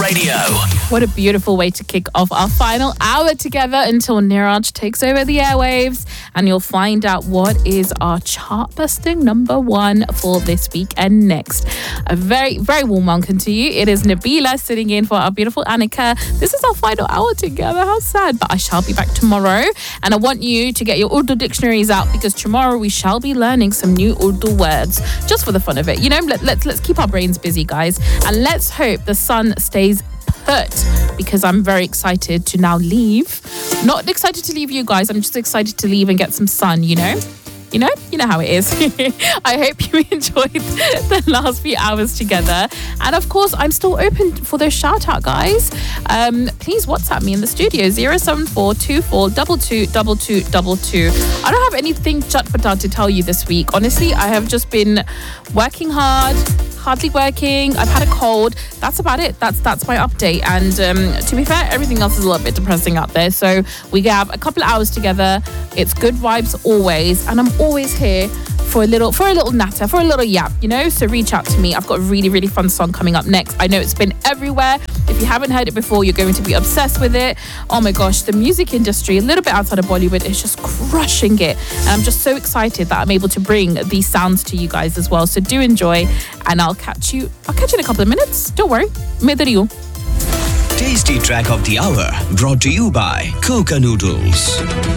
Radio. What a beautiful way to kick off our final hour together until Niraj takes over the airwaves, and you'll find out what is our chart-busting number one for this week and next. A very, very warm welcome to you. It is Nabila sitting in for our beautiful Annika. This is our final hour together. How sad, but I shall be back tomorrow, and I want you to get your Urdu dictionaries out because tomorrow we shall be learning some new Urdu words just for the fun of it. You know, let's keep our brains busy, guys, and let's hope the sun stays put because I'm very excited to now leave. Not excited to leave you guys, I'm just excited to leave and get some sun, you know how it is. I hope you enjoyed the last few hours together, and of course I'm still open for those shout out, guys. Please WhatsApp me in the studio 07424222222. I don't have anything chatpata to tell you this week, honestly. I have just been working hardly working. I've had a cold. That's about it. That's my update. And to be fair, everything else is a little bit depressing out there. So we have a couple of hours together. It's good vibes always, and I'm always here for a little natter, for a little yap, you know? So reach out to me. I've got a really, really fun song coming up next. I know it's been everywhere. If you haven't heard it before, you're going to be obsessed with it. Oh my gosh, the music industry, a little bit outside of Bollywood, is just crushing it. And I'm just so excited that I'm able to bring these sounds to you guys as well. So do enjoy, and I'll catch you in a couple of minutes. Don't worry. Medariyo. Tasty track of the hour brought to you by Coca Noodles.